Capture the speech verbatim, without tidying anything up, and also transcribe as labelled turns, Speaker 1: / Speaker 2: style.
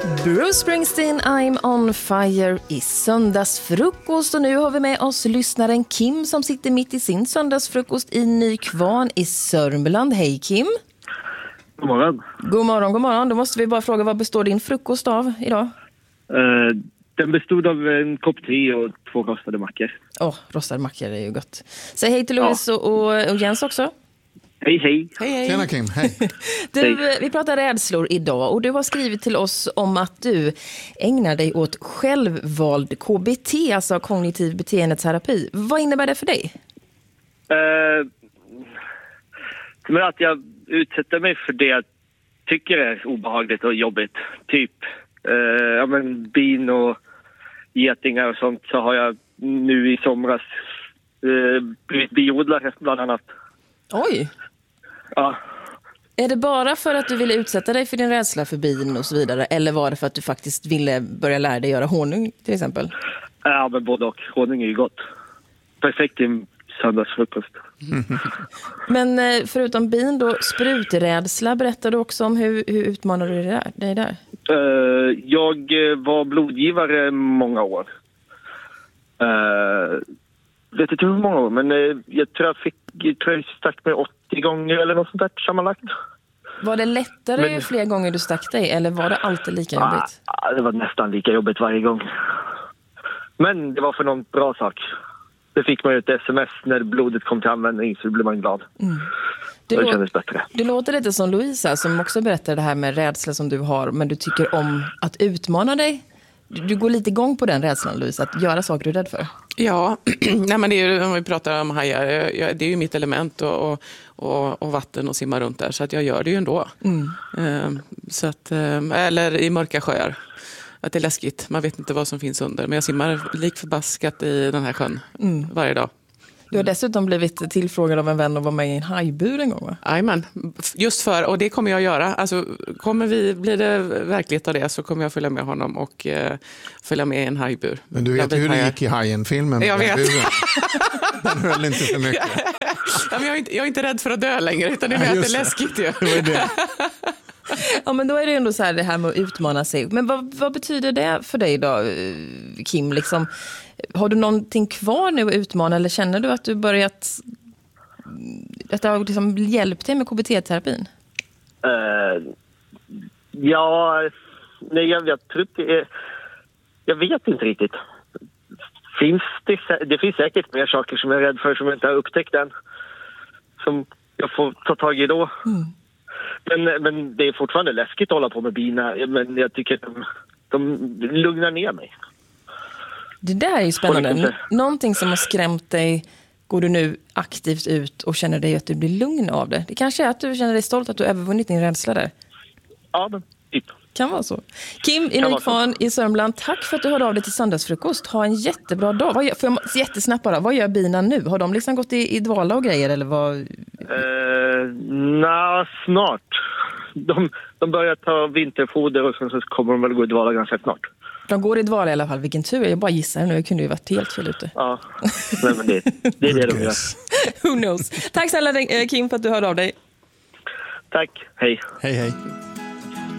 Speaker 1: Bruce Springsteen, I'm on fire i söndagsfrukost. Och nu har vi med oss lyssnaren Kim som sitter mitt i sin söndagsfrukost i Nykvarn i Sörmland. Hej Kim.
Speaker 2: God morgon.
Speaker 1: God morgon, god morgon. Då måste vi bara fråga, vad består din frukost av idag?
Speaker 2: Uh, den bestod av en kopp te och två rostade mackor.
Speaker 1: Åh, oh, rostade mackor är ju gott. Säg hej till Louise ja. och, och, och Jens också.
Speaker 2: Hej, hej.
Speaker 1: Hej, hej.
Speaker 3: Tjena Kim, hej.
Speaker 1: Du,
Speaker 2: hej.
Speaker 1: Vi pratar rädslor idag och du har skrivit till oss om att du ägnar dig åt självvald K B T, alltså kognitiv beteendeterapi. Vad innebär det för dig?
Speaker 2: Uh, men att jag utsätter mig för det jag tycker är obehagligt och jobbigt. Typ uh, ja, men bin och getingar och sånt, så har jag nu i somras uh, blivit biodlare bland annat.
Speaker 1: Oj!
Speaker 2: Ja.
Speaker 1: Är det bara för att du ville utsätta dig för din rädsla för bin och så vidare? Eller var det för att du faktiskt ville börja lära dig göra honung till exempel?
Speaker 2: Ja, men både och. Honung är ju gott. Perfekt i söndagsfrukost.
Speaker 1: Mm. Men förutom bin då, spruträdsla, berättar du också om hur, hur utmanar du dig där? Dig där?
Speaker 2: Uh, jag var blodgivare många år. Uh, vet inte hur många år, men uh, jag tror jag fick jag tror jag stack mig åttio gånger eller något sånt där sammanlagt.
Speaker 1: Var det lättare
Speaker 2: men,
Speaker 1: ju fler gånger du stack dig, eller var det alltid lika jobbigt?
Speaker 2: Ja, det var nästan lika jobbigt varje gång. Men det var för någon bra sak. Det fick man ju ett sms när blodet kom till användning, så blev man glad. Mm. Det, det kändes bättre.
Speaker 1: Det låter lite som Louisa som också berättar det här med rädsla som du har, men du tycker om att utmana dig. Du går lite igång på den rädslan, Louisa, att göra saker du är rädd för.
Speaker 4: Ja, nej, men det är ju, om vi pratar om hajar, det är ju mitt element och, och, och, och vatten och simma runt där, så att jag gör det ju ändå. Mm. Så att, eller i mörka sjöar. Att det är läskigt, man vet inte vad som finns under. Men jag simmar lik förbaskat i den här sjön mm. varje dag.
Speaker 1: Du har dessutom blivit tillfrågad av en vän att vara med i en hajbur en gång, va?
Speaker 4: Jajamän, just för, och det kommer jag göra. Alltså, kommer vi, blir det verklighet av det, så kommer jag följa med honom och uh, följa med i en hajbur.
Speaker 3: Men du vet hur det gick i Hajen-filmen?
Speaker 4: Jag vet.
Speaker 3: Den höll inte för mycket.
Speaker 4: Ja, men jag, är inte, jag är inte rädd för att dö längre, utan det är mer att det är läskigt. Ja.
Speaker 3: Det var det.
Speaker 1: Ja, men då är det ändå så här, det här med att utmana sig. Men vad, vad betyder det för dig då, Kim? Liksom, har du någonting kvar nu att utmana, eller känner du att du börjat att det har liksom hjälpt dig med K B T-terapin?
Speaker 2: Uh, ja, nej, jag, jag tror det är, jag vet inte riktigt. Finns det, det finns säkert mer saker som jag är rädd för som jag inte har upptäckt än. Som jag får ta tag i då. Mm. Men, men det är fortfarande läskigt att hålla på med bina. Men jag tycker att de, de lugnar ner mig.
Speaker 1: Det där är ju spännande. Någonting som har skrämt dig, går du nu aktivt ut och känner dig att du blir lugn av det. Det kanske är att du känner dig stolt att du övervunnit din rädsla där.
Speaker 2: Ja, men typ.
Speaker 1: Kan vara så. Kim i Nykvarn i Sörmland, tack för att du hörde av dig till söndagsfrukost. Ha en jättebra dag. Vad gör, får jag jättesnabbt bara, vad gör bina nu? Har de liksom gått i, i dvala och grejer eller vad?
Speaker 2: Uh, Nej, snart. De, de börjar ta vinterfoder och sen så kommer de väl gå i dvala ganska snart. De
Speaker 1: går i dvala i alla fall. Vilken tur. Jag bara gissar nu. Jag kunde ju varit helt fel ute.
Speaker 2: Ja, nej, men det, det är det de gör.
Speaker 1: Who knows? Tack snälla Kim för att du hörde av dig.
Speaker 2: Tack. Hej.
Speaker 3: Hej, hej.